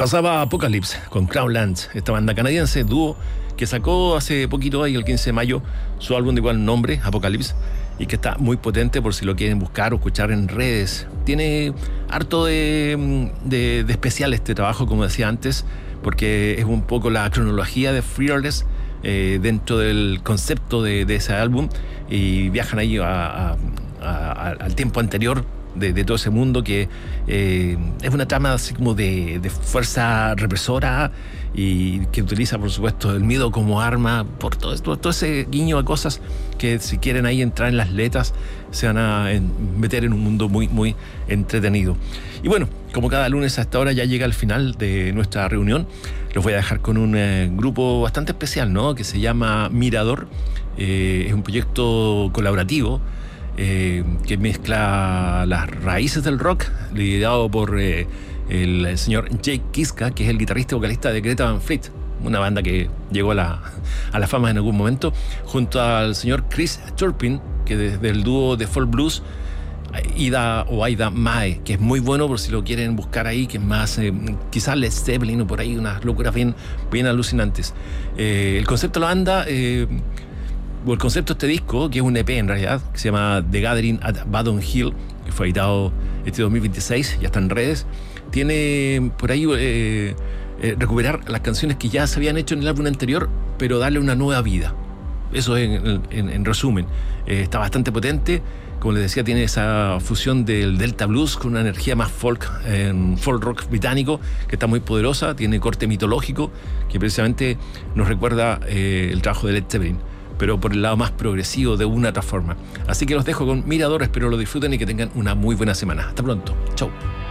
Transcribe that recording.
Pasaba Apocalypse con Crownlands, esta banda canadiense, dúo que sacó hace poquito, ahí el 15 de mayo, su álbum de igual nombre, Apocalypse, y que está muy potente por si lo quieren buscar o escuchar en redes. Tiene harto de especial este trabajo, como decía antes, porque es un poco la cronología de Fearless dentro del concepto de ese álbum, y viajan ahí al tiempo anterior de todo ese mundo que es una trama así como de fuerza represora y que utiliza, por supuesto, el miedo como arma, por todo ese guiño a cosas que, si quieren ahí entrar en las letras, se van a meter en un mundo muy, muy entretenido. Y bueno, como cada lunes a esta hora ya llega el final de nuestra reunión, los voy a dejar con un grupo bastante especial, ¿no?, que se llama Mirador. Es un proyecto colaborativo que mezcla las raíces del rock, liderado por el señor Jake Kiska, que es el guitarrista y vocalista de Greta Van Fleet, una banda que llegó a la fama en algún momento, junto al señor Chris Turpin, que desde el dúo de folk blues Aida Mae, que es muy bueno por si lo quieren buscar ahí, que es más quizás Led Zeppelin o por ahí, unas locuras bien alucinantes. El concepto de la banda, el concepto de este disco, que es un EP en realidad, que se llama The Gathering at Badon Hill, que fue editado este 2026, ya está en redes, tiene por ahí recuperar las canciones que ya se habían hecho en el álbum anterior, pero darle una nueva vida. Eso es en resumen. Está bastante potente. Como les decía, tiene esa fusión del Delta Blues con una energía más folk rock británico, que está muy poderosa. Tiene corte mitológico, que precisamente nos recuerda el trabajo de Led Zeppelin, pero por el lado más progresivo de una otra forma. Así que los dejo con Mirador, espero lo disfruten y que tengan una muy buena semana. Hasta pronto, chau.